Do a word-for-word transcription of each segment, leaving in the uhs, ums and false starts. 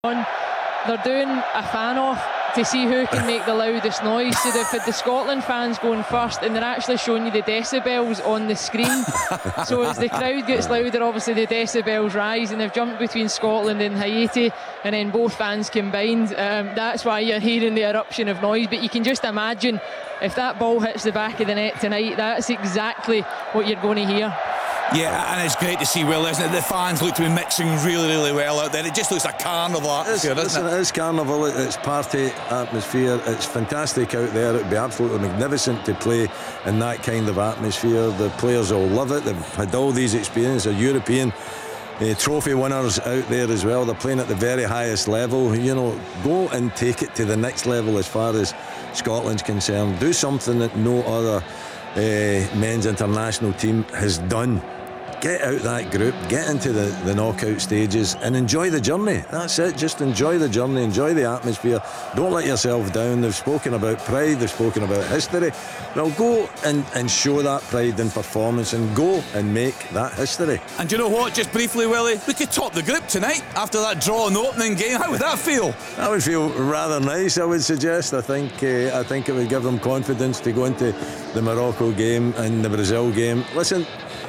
on. They're doing a fan off to see who can make the loudest noise. So they've had the Scotland fans going first, and they're actually showing you the decibels on the screen. So as the crowd gets louder, obviously the decibels rise, and they've jumped between Scotland and Haiti, and then both fans combined. Um, that's why you're hearing the eruption of noise. But you can just imagine if that ball hits the back of the net tonight, that's exactly what you're going to hear. Yeah, and it's great to see, Will, isn't it? The fans look to be mixing really, really well out there. It just looks like carnival atmosphere, it's, doesn't listen, it? It is carnival, it's party atmosphere, it's fantastic out there. It would be absolutely magnificent to play in that kind of atmosphere. The players all love it. They've had all these experiences. They're European uh, trophy winners out there as well. They're playing at the very highest level. You know, go and take it to the next level as far as Scotland's concerned. Do something that no other uh, men's international team has done. Get out that group, get into the, the knockout stages and enjoy the journey. That's it, just enjoy the journey, enjoy the atmosphere. Don't let yourself down. They've spoken about pride, they've spoken about history. Well, go and, and show that pride in performance and go and make that history. And do you know what, just briefly, Willie, we could top the group tonight after that draw in the opening game. How would that feel? That would feel rather nice, I would suggest. I think uh, I think it would give them confidence to go into the Morocco game and the Brazil game. Listen,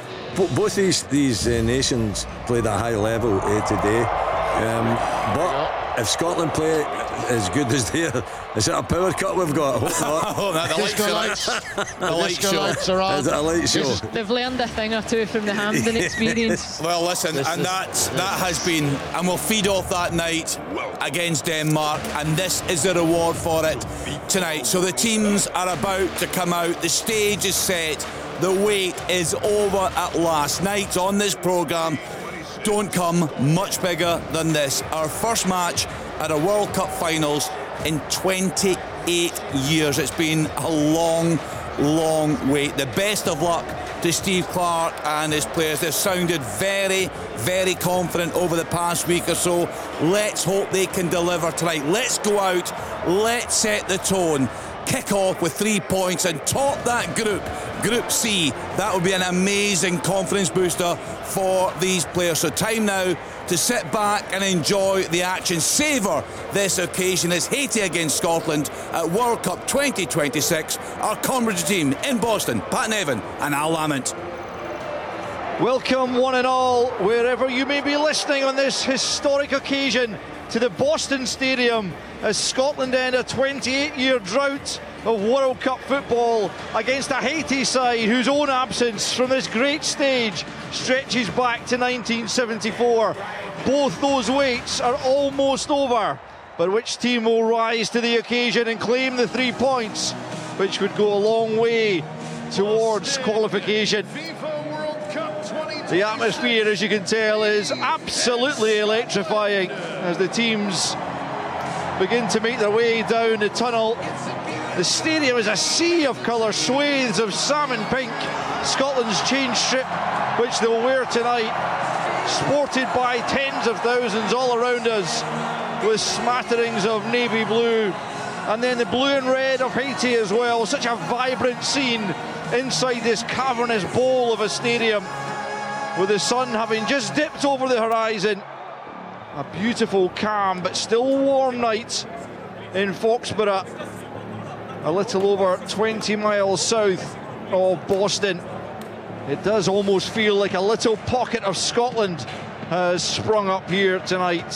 both these these uh, nations played at a high level uh, today, um, but if Scotland play as good as they are, is it a power cut we've got? I hope not. Oh, no, the light show. The light show. Is it a light show? They've learned a thing or two from the Hampden experience. Well, listen, and that that has been, and we'll feed off that night against Denmark, and this is the reward for it tonight. So the teams are about to come out. The stage is set. The wait is over at last. Nights on this programme don't come much bigger than this. Our first match at a World Cup finals in twenty-eight years. It's been a long, long wait. The best of luck to Steve Clarke and his players. They've sounded very, very confident over the past week or so. Let's hope they can deliver tonight. Let's go out, let's set the tone, kick off with three points and top that group, Group C. That would be an amazing confidence booster for these players. So time now to sit back and enjoy the action. Savour this occasion as Haiti against Scotland at World Cup twenty twenty-six. Our commentary team in Boston, Pat Nevin and Al Lamont. Welcome one and all, wherever you may be listening on this historic occasion, to the Boston Stadium as Scotland end a twenty-eight year drought of World Cup football against a Haiti side whose own absence from this great stage stretches back to nineteen seventy-four. Both those waits are almost over, but which team will rise to the occasion and claim the three points, which would go a long way towards qualification. The atmosphere, as you can tell, is absolutely electrifying as the teams begin to make their way down the tunnel. The stadium is a sea of colour, swathes of salmon pink, Scotland's change strip, which they'll wear tonight, sported by tens of thousands all around us, with smatterings of navy blue, and then the blue and red of Haiti as well. Such a vibrant scene inside this cavernous bowl of a stadium, with the sun having just dipped over the horizon. A beautiful, calm, but still warm night in Foxborough, a little over twenty miles south of Boston. It does almost feel like a little pocket of Scotland has sprung up here tonight.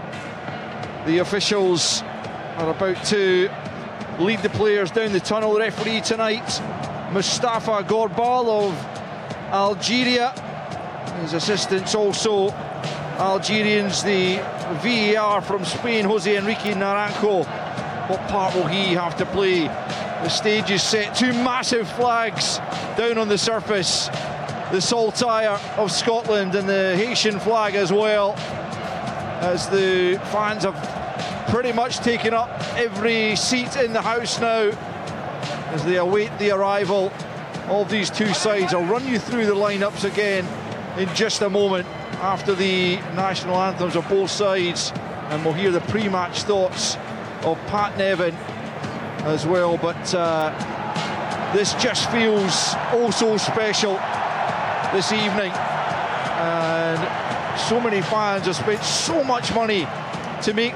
The officials are about to lead the players down the tunnel. The referee tonight, Mustafa Gorbal of Algeria. His assistants also Algerians. The V A R from Spain, Jose Enrique Naranjo. What part will he have to play? The stage is set. Two massive flags down on the surface. The Saltire of Scotland and the Haitian flag as well, as the fans have pretty much taken up every seat in the house now as they await the arrival of these two sides. I'll run you through the lineups again in just a moment after the national anthems of both sides, and we'll hear the pre-match thoughts of Pat Nevin as well. But uh, this just feels oh so special this evening, and so many fans have spent so much money to make